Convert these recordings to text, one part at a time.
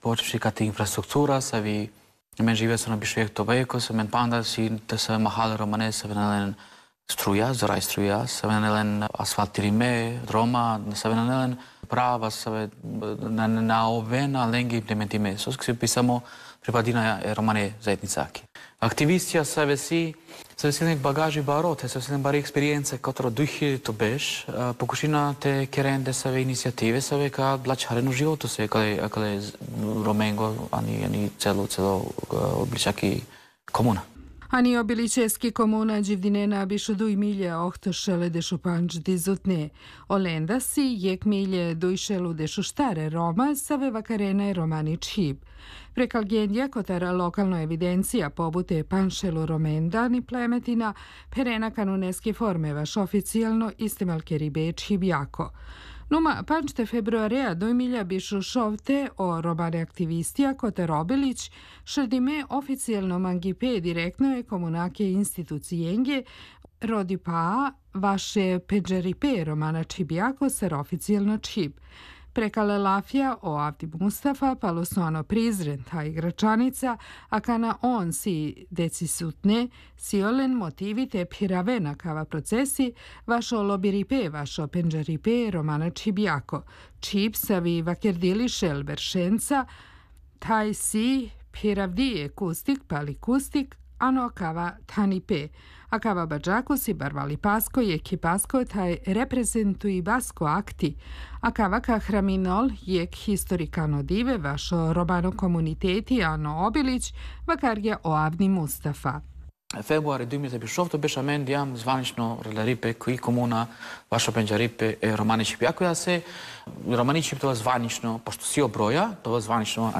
počevši като инфраструктура, са ви мен живея се на бишвието веко, са мен панда си да са махали романе, са венелен струя, зарай струя, са венелен асфалтириме, дрома, са венелен права, са на овена ленги имплементиме. Соски се писамо припадина романе заедницаки. Активистия са веси съвсем багажи баро, те съвсем бари експириенция, которая духи то беше, покушина те керенде са ве инициативе, са ве ка блачарено живото се, кале Роменго, ани цело обличаки комуна. Ani obiličeski komuna Đivdinena bišu duj milje ohtošele dešu panč dizutne. Olenda si jek milje dujšelu dešu štare Roma save vakarene romani čib. Prekalgendja kotara lokalno evidencija pobute panšelu romenda ni plemetina perena kanuneski forme vaš oficijalno istimalke ribe čib jako. Numa 5 februarea 2000 bišu šovte o romane aktivistija kote Robilić šedime oficijalno mangipe direktno je komunake institucijenge rodi pa vaše peđeripe romana čibijako ser oficijalno čib. Prekale lafija o Avdi Mustafa palosono prizren ta igračanica, a kana on si decisutne, si olen motivi te piravena kava procesi, vašo lobiripe, vašo penđaripe romana čibijako. Čib savi vakerdili šel veršenca, taj si piravdije kustik pali kustik, ano kava tanipe. A kava bađako si barvali pasko je kipasko taj reprezentui basko akti. A kava ka hraminol jek historikano dive vašo romano komuniteti ano Obilić vakarja o Avdi Mustafa. Februari 2006 беше мен диам званично реларипе кои комуна ваша пенџарипе е романи чипјако ја се романи чип тоа званично пошто си оброја тоа званично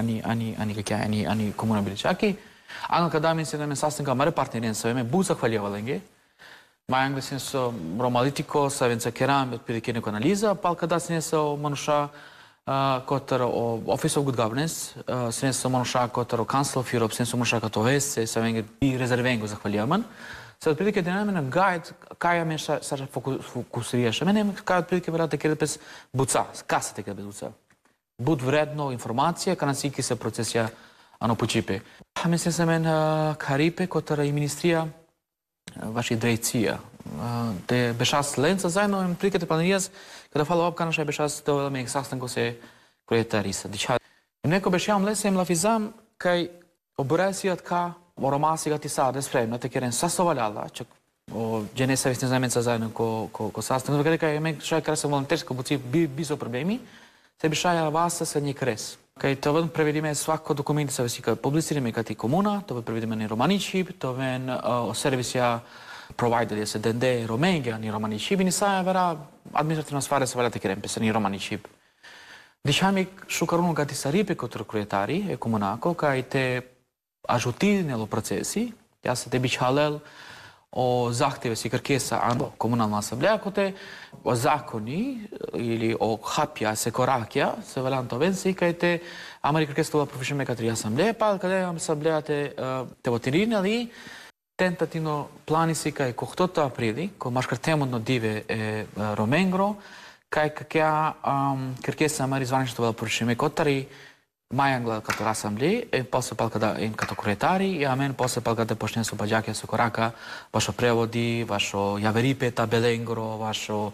ани комуна биличаки. Ано kada mi se na sastanka mare partnerien sa me bu zahvaljivalengi. Mai anglesin so romalitiko sa venca keram otprilike neko analiza, pa kada se ne so manusha kotar o Office of Good Governance, se ne so manusha kotar o Council of Europe, se ne so manusha kato vese, sa venge i rezervengo zahvaljivaman. Sa otprilike diname na guide kaja me sa fokusirieša. Mene kaja otprilike verate kjer bez buca, kasate kjer bez buca. Bud vredno informacija, kana siki se procesija ano počipе. Mislim se men karipe kotara i ministrija vaši drejcija. Te bešas lenca zajedno im prikate planirijas kada follow up kanaša bešas to me sastanko se projetarisa. Neko bešjam lesem lafizam kaj obresiat ka oromasi gati sardes frem, te keren sasovaljala, čak o genesa visne znamenca zajedno ko sastanko. Kada kaj me šaj kara se volontersko buci bizo problemi, se bešaja vasa sa njih kres. Kaj to ven prevedime svako dokumenti sa vesika publicirime kati komuna, to ven prevedime ni romaničib, to ven o servisja provider se dende Romengja ni romaničib, ni saja vera administrativna stvar se vera te kerempe se ni romaničib. Diciami šukaruno kati saripe kotro kruetari e komunako, kaj te ažutirnelo procesi, ja se te bičalel o zahteve si krkesa ano komunalna asamblea, kote o zakoni ili o hapja se korakja, se velanto vensi, kaj te amari krkesa tola profešime katri asamblea, pa kada je asamblea te votirini, ali tentativno planisi kaj kohtota aprili, ko maš krtemodno dive Romengro, kaj kakja krkesa amari zvanično tola profešime kotari, Majangla като асамблеи, после пал kada им като куретари, и амен после пал kada почне со баđake со корака, вашо преводи, вашо јаверипета, беленгро, вашо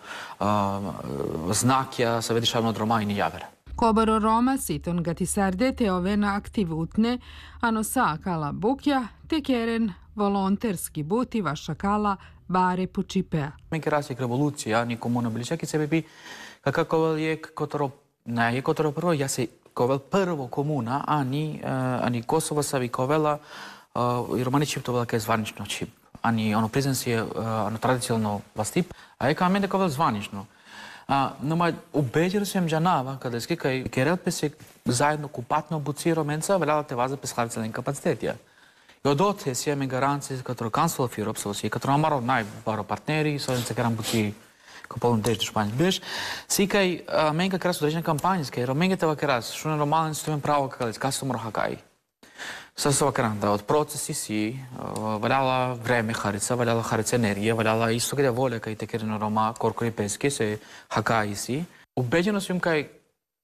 znakja, sa vedišavno droma i ni javera. Kobaro Roma siton gatisarde te ovena aktivutne, ano sa kala bukja, te keren volonterski buti vaša kala bare pučipea. Menke rasjek revolucija, ni komuna biličaki sebe bi, kako je kotoro, ne je kotoro prvo, ja se kovel prvo komuna, ani Kosovo savi kovela i romani čip to velike zvanično čip. Ani ono prezencije, ono tradicionalno vlastip, a je kamen da kovel zvanično. No ma ubeđer sam džanava, kada je skika kerel se zajedno kupatno buci romenca, veljala te vaza peshavice kapacitetija. I od ote si jeme garancije katero Council of Europe, so si katero amaro najbaro partneri, so se keram buci Kopolno deš do Španije. Biš, sikaj menga kras određene kampanje, skaj romenga teva kras, šune normalno stojem pravo kakalic, kas to mora hakaj. Sa se ovakaran, da od procesi si, valjala vreme harica, valjala harica energija, valjala isto kada volja kaj te kereno Roma, korkori peske, se hakaj si. Ubeđeno sam kaj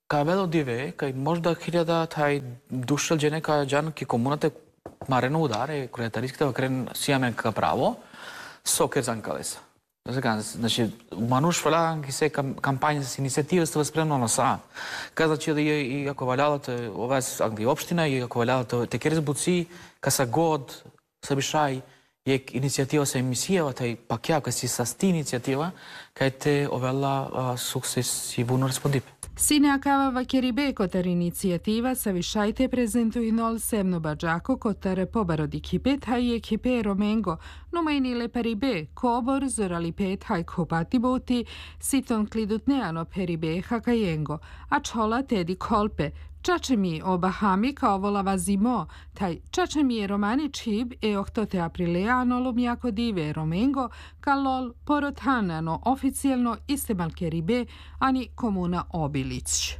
Кај диве, кај можда 1000 тај душел джене кај джан ки комуната марено ударе, креатариските вакрен сиаме ка право, сокер занкалеса. Значи, мануш валя ки се кампања с иницијатива сте спремно на са. Каза че да и ако валялата ова Англи општина и ако валялата текерез буци, ка са год, сабишај, јек иницијатива се емисија, тај пакја ка си састи иницијатива, кај те овела суксес и буно респондипе. Sine akava keribe kotar inicijativa savišajte prezentuinol semno bađako kotar pobarodi kipet haj ekipe romengo, numainile paribe, kobor zorali pet haj kopati boti, siton klidutneano peribe hakajengo, a čola tedi kolpe, Čačemi obahami kao volava zimo, taj čačemi je romani čib e ohtote aprileano lumjako dive romengo, kalol porothanano oficijalno istemalke ribe, ani komuna Obilić.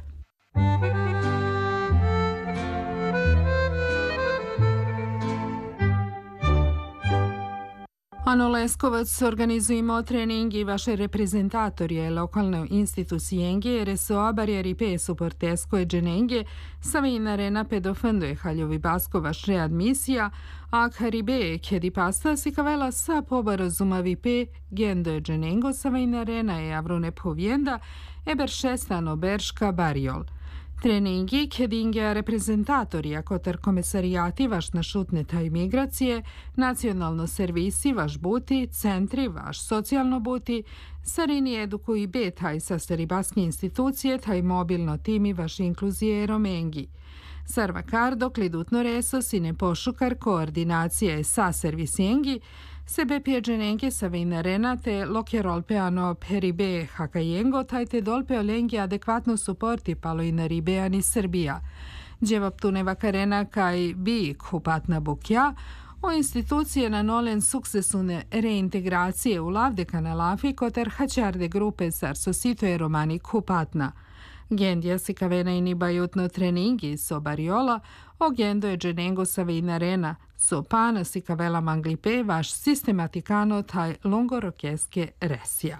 Ano Leskovac organizujemo treningi vaše reprezentatorje lokalne institucijenge RSO barijeri pe suportesko e dženenge savinare na pedofendo e haljovi basko vaš readmisija, a karibe kedi pasta si kavela sa pobarozumavi pe gendo e dženengo savinare na e avrune povijenda eber šestano berška barijol. Treningi kedinge reprezentatorija kotar komisarijati vaš našutne taj migracije, nacionalno servisi vaš buti, centri vaš socijalno buti, sarini edukuji be taj sastaribaski institucije taj mobilno timi vaš inkluzije romengi. Sarvakar dok lidutno reso sine pošukar koordinacije sa servisijengi, sebe pjeđenenke sa vinarena te lokjerolpeano peribe hakajengo taj te dolpe olengi adekvatno suporti palo i na ribeani Srbija. Djevaptune vakarena kaj bi kupatna bukja, o institucije na nolen suksesune reintegracije u lavde kanalafi kotar hačarde grupe sarso sitoje romani kupatna. Gendja si kavena i nibajutno treningi so bariola, o gendo je dženengo sa vinarena, so pana si kavela manglipe vaš sistematikano taj longorokeske resija.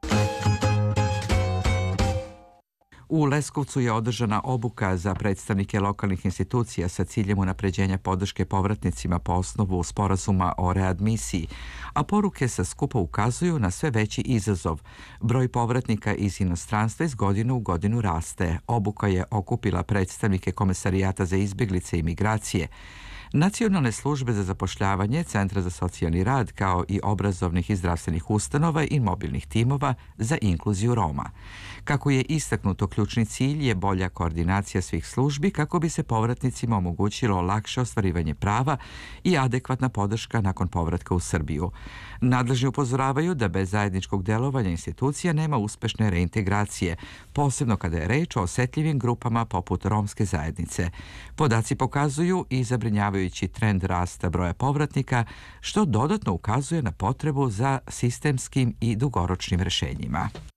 U Leskovcu je održana obuka za predstavnike lokalnih institucija sa ciljem unapređenja podrške povratnicima po osnovu sporazuma o readmisiji, a poruke sa skupa ukazuju na sve veći izazov. Broj povratnika iz inostranstva iz godine u godinu raste. Obuka je okupila predstavnike Komesarijata za izbjeglice i migracije, Nacionalne službe za zapošljavanje, Centra za socijalni rad, kao i obrazovnih i zdravstvenih ustanova i mobilnih timova za inkluziju Roma. Kako je istaknuto, ključni cilj je bolja koordinacija svih službi kako bi se povratnicima omogućilo lakše ostvarivanje prava i adekvatna podrška nakon povratka u Srbiju. Nadležni upozoravaju da bez zajedničkog delovanja institucija nema uspešne reintegracije, posebno kada je reč o osetljivim grupama poput romske zajednice. Podaci pokazuju i zabrinjavajući trend rasta broja povratnika, što dodatno ukazuje na potrebu za sistemskim i dugoročnim rešenjima.